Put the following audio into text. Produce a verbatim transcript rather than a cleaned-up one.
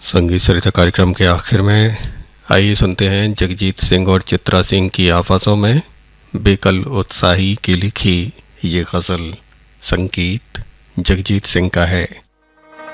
संगीत सरिता कार्यक्रम के आखिर में आइए सुनते हैं जगजीत सिंह और चित्रा सिंह की आवाज़ों में बेकल उत्साही की लिखी ये गज़ल। संगीत जगजीत सिंह का है।